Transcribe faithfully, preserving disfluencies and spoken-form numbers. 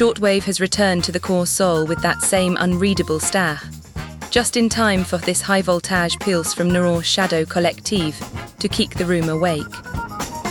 Shortwave has returned to the Core Sol with that same unreadable stare. Just in time for this high voltage pulse from Neuron's Shadow Collective to keep the room awake.